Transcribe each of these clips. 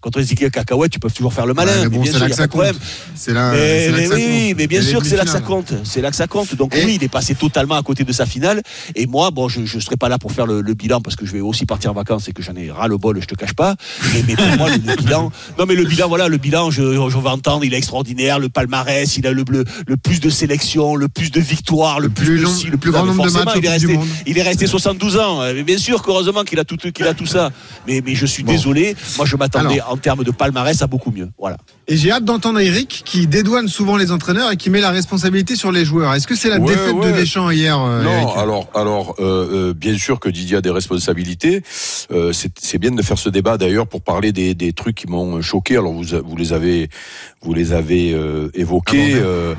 contre les équipes cacahuètes, tu peux toujours faire le malin. Ouais, mais bon, bien c'est sûr, là que ça compte. Mais bien sûr que c'est là que ça compte. C'est là que ça compte. Donc oui, il est passé totalement à côté de sa finale. Et moi, bon, je serai pas là pour faire le bilan parce que je vais aussi partir en vacances et que j'en ai ras le bol, je te cache pas. Mais pour moi, le bilan. Non, mais le bilan, je vais entendre, il est extraordinaire. Le palmarès, il a le plus de sélections, le plus de victoires, le plus grand nombre de matchs il est resté 72 ans. Mais bien sûr qu'heureusement qu'il a tout ça. Mais je suis désolé. Moi, je m'attendais en termes de palmarès à beaucoup mieux. Voilà. Et j'ai hâte d'entendre Eric qui dédouane souvent les entraîneurs et qui met la responsabilité sur les joueurs. Est-ce que c'est la défaite de Deschamps hier, Non, Eric ? alors, bien sûr que Didier a des responsabilités. C'est bien de faire ce débat d'ailleurs pour parler des trucs qui m'ont choqué. Alors vous les avez évoqués.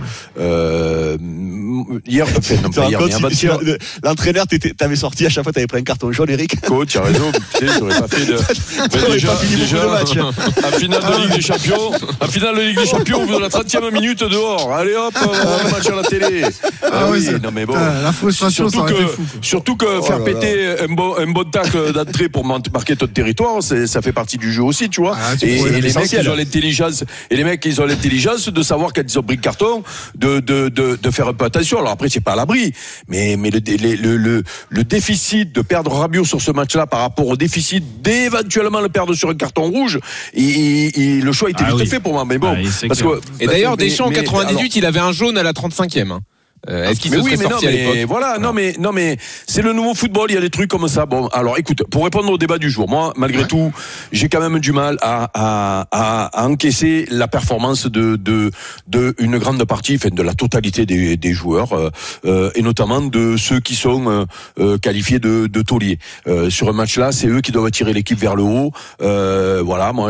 Hier, l'entraîneur, t'avais sorti à chaque fois, t'avais pris un carton jaune, Eric. Coach, tu as raison. J'aurais pas fait pas fini beaucoup de matchs. En finale de Ligue des Champions, au bout de la 30e minute dehors. Allez hop, on match à la télé. Non mais bon. La frustration, ça aurait été fou. Surtout que faire péter un bon tacle d'entrée pour marquer ton territoire, ça fait partie du jeu aussi, tu vois. Et les mecs, ils ont l'intelligence de savoir quand ils ont pris le carton, de faire un peu attention. Alors après, c'est pas à l'abri, mais le déficit de perdre Rabiot sur ce match-là par rapport au déficit d'éventuellement le perdre sur un carton rouge, le choix était vite fait pour moi. Mais bon, et d'ailleurs, Deschamps en 98, il avait un jaune à la 35e. Est-ce qu'il se serait sorti à l'époque ? Voilà, non mais c'est le nouveau football, il y a des trucs comme ça. Bon, alors écoute, pour répondre au débat du jour, moi malgré tout, j'ai quand même du mal à encaisser la performance de une grande partie, enfin de la totalité des joueurs, et notamment de ceux qui sont qualifiés de tauliers. Sur un match là, c'est eux qui doivent tirer l'équipe vers le haut. Voilà, moi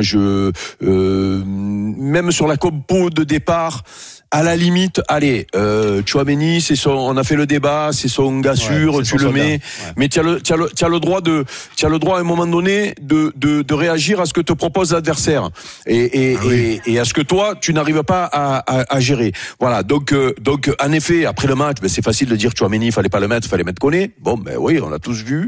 même sur la compo de départ, à la limite, allez, Tchouaméni, on a fait le débat, c'est son gars sûr, tu le mets, mais tu as le droit à un moment donné de réagir à ce que te propose l'adversaire et à ce que toi tu n'arrives pas à gérer. Voilà, donc en effet, après le match, c'est facile de dire Tchouaméni, fallait mettre Koné. Bon, oui, on l'a tous vu.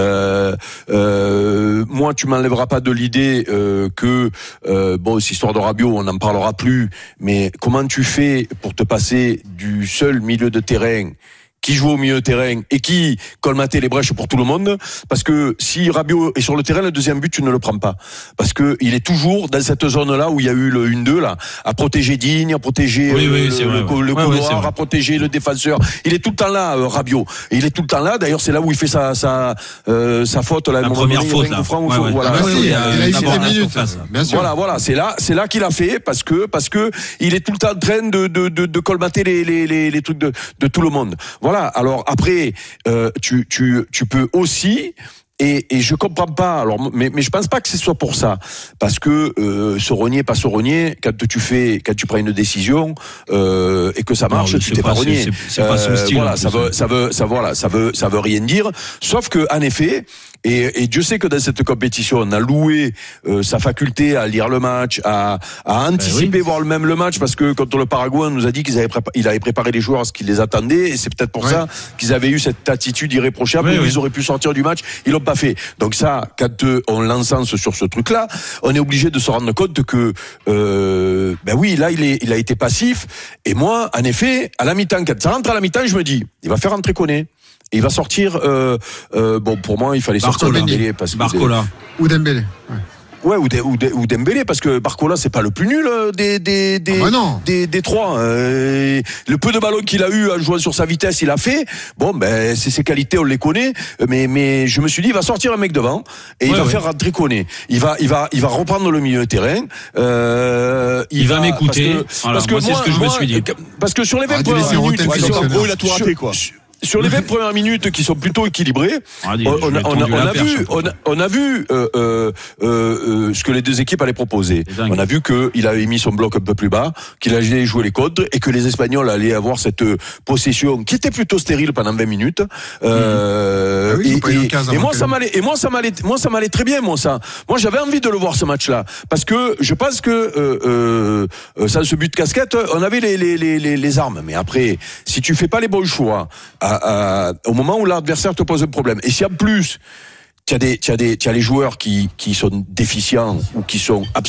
Moi, tu m'enlèveras pas de l'idée que cette histoire de Rabiot, on n'en parlera plus, mais comment tu fais pour te passer du seul milieu de terrain qui joue au milieu de terrain et qui colmatait les brèches pour tout le monde, parce que si Rabiot est sur le terrain, le deuxième but tu ne le prends pas, parce que il est toujours dans cette zone là où il y a eu le 1-2 là, à protéger Digne, à protéger le couloir, à protéger le défenseur. Il est tout le temps là, Rabiot, et il est tout le temps là. D'ailleurs c'est là où il fait sa faute là, la première faute là. Il a eu 7 minutes. Bien sûr. Voilà, c'est là qu'il a fait, parce que il est tout le temps en train de colmater les trucs de tout le monde. Voilà. Alors après, tu peux aussi, et je comprends pas. Alors, mais je pense pas que ce soit pour ça, parce que se rogner, pas se rogner, quand tu prends une décision et que ça marche, tu t'es pas rogné. C'est pas son style. Voilà, ça veut rien dire. Sauf que en effet. Et Dieu sait que dans cette compétition, on a loué sa faculté à lire le match, à anticiper, voir le match, parce que contre le Paraguay, on nous a dit il avait préparé les joueurs à ce qu'ils les attendaient, et c'est peut-être pour ça qu'ils avaient eu cette attitude irréprochable où ils auraient pu sortir du match, ils l'ont pas fait. Donc ça, quand on l'encense sur ce truc-là, on est obligé de se rendre compte que là il a été passif. Et moi, en effet, à la mi-temps, quand ça rentre à la mi-temps, je me dis, il va faire rentrer Koné. Et il va sortir. Pour moi, il fallait sortir Dembélé parce que Barcola ou Dembélé. Ouais, ou Dembélé, parce que Barcola c'est pas le plus nul des trois. Le peu de ballons qu'il a eu en jouant sur sa vitesse, il a fait. Bon, c'est ses qualités, on les connaît. Mais je me suis dit, il va sortir un mec devant et il va faire rentrer Koné. Il va reprendre le milieu de terrain. Il va m'écouter. Parce que c'est ce que je me suis dit. Parce que sur les 20 premières minutes, il a tout raté quoi. Sur les 20 premières minutes qui sont plutôt équilibrées, on a vu ce que les deux équipes allaient proposer. On a vu qu'il avait mis son bloc un peu plus bas, qu'il allait jouer les contres et que les Espagnols allaient avoir cette possession qui était plutôt stérile pendant 20 minutes. Et moi ça m'allait très bien, moi j'avais envie de le voir ce match-là, parce que je pense que sans ce but de casquette, on avait les armes. Mais après, si tu fais pas les bons choix au moment où l'adversaire te pose un problème, et si en plus tu as les joueurs qui sont déficients ou qui sont